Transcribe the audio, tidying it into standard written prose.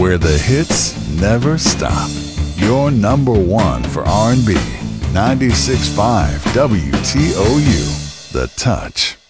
where the hits never stop. Your number one for R&B. 96.5 WTOU. The Touch.